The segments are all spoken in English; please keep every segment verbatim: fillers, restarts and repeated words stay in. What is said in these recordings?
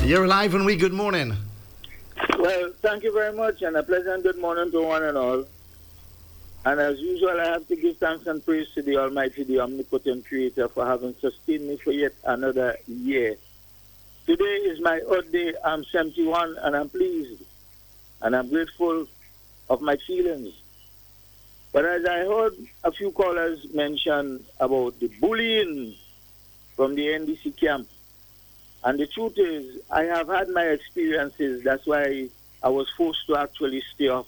You're live and we good morning. Well, thank you very much, and a pleasant good morning to one and all. And as usual, I have to give thanks and praise to the Almighty, the Omnipotent Creator, for having sustained me for yet another year. Today is my odd day. I'm seventy-one, and I'm pleased, and I'm grateful of my feelings. But as I heard a few callers mention about the bullying from the N D C camp, and the truth is, I have had my experiences. That's why I was forced to actually stay off.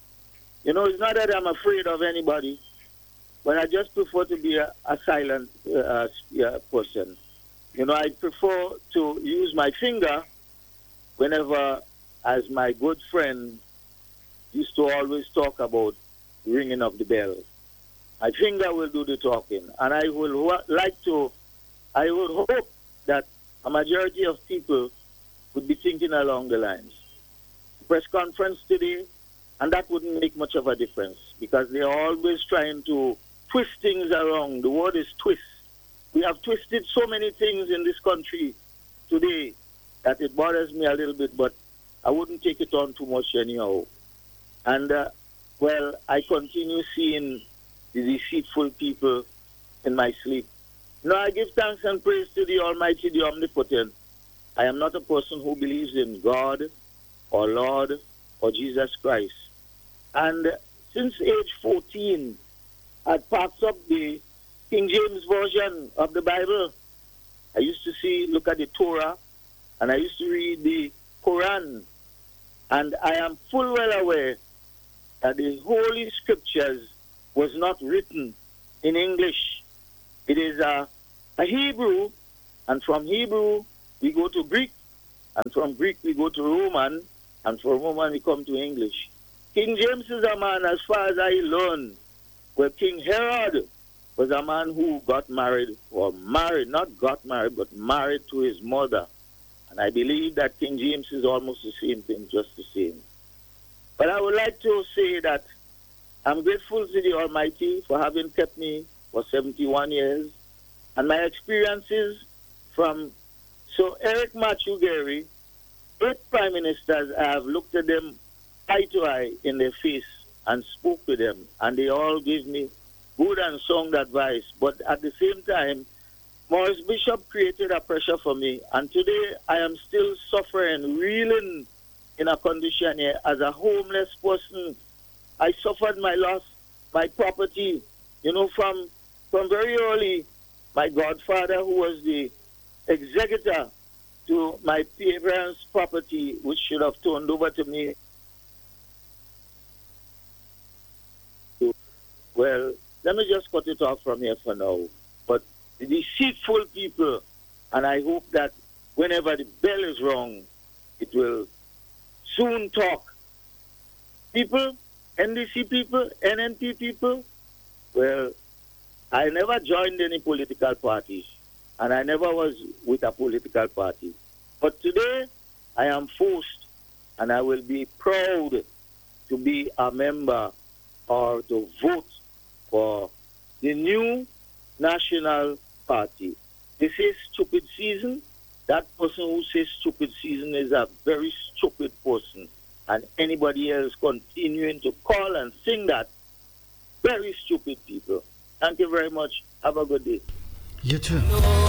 You know, it's not that I'm afraid of anybody, but I just prefer to be a, a silent uh, uh, person. You know, I prefer to use my finger whenever, as my good friend used to always talk about, ringing of the bell. My finger will do the talking, and I will like to, I would hope that a majority of people would be thinking along the lines. Press conference today, and that wouldn't make much of a difference because they are always trying to twist things around. The word is twist. We have twisted so many things in this country today that it bothers me a little bit, but I wouldn't take it on too much anyhow. And, uh, well, I continue seeing the deceitful people in my sleep. No, I give thanks and praise to the Almighty, the Omnipotent. I am not a person who believes in God or Lord or Jesus Christ. And since age fourteen, I packed up the King James Version of the Bible. I used to see, look at the Torah, and I used to read the Quran. And I am full well aware that the Holy Scriptures was not written in English. It is a, a Hebrew, and from Hebrew we go to Greek, and from Greek we go to Roman, and from Roman we come to English. King James is a man, as far as I learned, where King Herod was a man who got married, or married, not got married, but married to his mother. And I believe that King James is almost the same thing, just the same. But I would like to say that I'm grateful to the Almighty for having kept me for seventy-one years. And my experiences from Sir Eric Matthew Gary, eight prime ministers, I have looked at them eye to eye in their face and spoke to them. And they all gave me good and sound advice. But at the same time, Maurice Bishop created a pressure for me. And today I am still suffering, reeling in a condition here as a homeless person. I suffered my loss, my property, you know, from from very early. My godfather, who was the executor to my parents' property, which should have turned over to me. Well, let me just cut it off from here for now. But the deceitful people, and I hope that whenever the bell is rung, it will soon talk. People, N D C people, N N P people, well, I never joined any political parties, and I never was with a political party. But today, I am forced, and I will be proud to be a member or to vote for the new National Party. They say stupid season. That person who says stupid season is a very stupid person. And anybody else continuing to call and sing that, very stupid people. Thank you very much. Have a good day. You too.